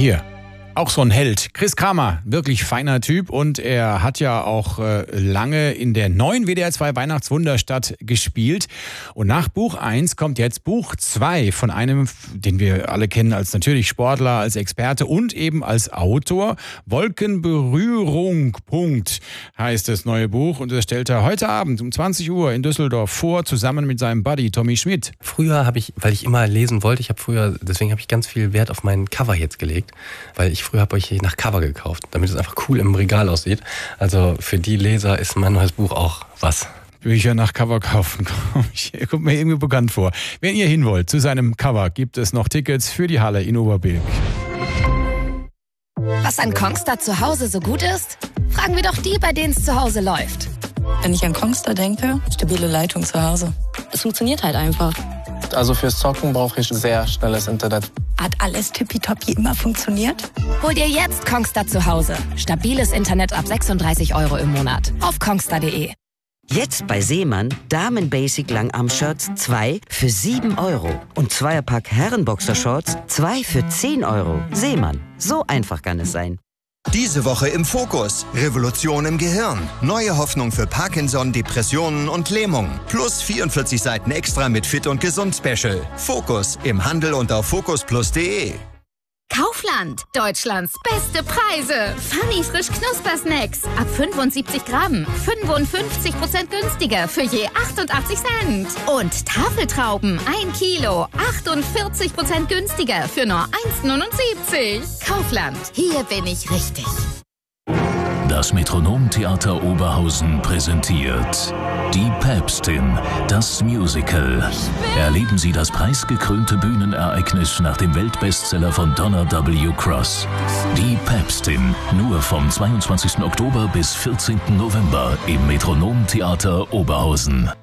Hier. Auch so ein Held. Chris Kramer, wirklich feiner Typ, und er hat ja auch lange in der neuen WDR 2 Weihnachtswunderstadt gespielt. Und nach Buch 1 kommt jetzt Buch 2 von einem, den wir alle kennen als natürlich Sportler, als Experte und eben als Autor. Wolkenberührung, Punkt, heißt das neue Buch. Und das stellt er heute Abend um 20 Uhr in Düsseldorf vor, zusammen mit seinem Buddy Tommy Schmidt. Früher habe ich, weil ich immer lesen wollte, deswegen habe ich ganz viel Wert auf meinen Cover jetzt gelegt, weil früher habe ich nach Cover gekauft, damit es einfach cool im Regal aussieht. Also für die Leser ist mein neues Buch auch was. Bücher nach Cover kaufen, kommt mir irgendwie bekannt vor. Wenn ihr hin wollt zu seinem Cover, gibt es noch Tickets für die Halle in Oberbilk. Was an Kongstar zu Hause so gut ist? Fragen wir doch die, bei denen es zu Hause läuft. Wenn ich an Kongstar denke, stabile Leitung zu Hause. Es funktioniert halt einfach. Also fürs Zocken brauche ich sehr schnelles Internet. Hat alles tippitoppi immer funktioniert? Hol dir jetzt Kongstar zu Hause. Stabiles Internet ab 36 € im Monat. Auf kongstar.de. Jetzt bei Seemann Damen-Basic Langarm-Shirts 2 für 7 € und Zweierpack Herrenboxershorts 2 für 10 €. Seemann, so einfach kann es sein. Diese Woche im Fokus. Revolution im Gehirn. Neue Hoffnung für Parkinson, Depressionen und Lähmung. Plus 44 Seiten extra mit Fit und Gesund Special. Fokus im Handel und auf focusplus.de. Kaufland. Deutschlands beste Preise. Funny frisch Knuspersnacks. Ab 75 Gramm. 55% günstiger für je 88 Cent. Und Tafeltrauben. 1 Kilo. 48% günstiger für nur 1,79. Kaufland. Hier bin ich richtig. Das Metronomtheater Oberhausen präsentiert Die Päpstin, das Musical. Erleben Sie das preisgekrönte Bühnenereignis nach dem Weltbestseller von Donna W. Cross. Die Päpstin, nur vom 22. Oktober bis 14. November im Metronomtheater Oberhausen.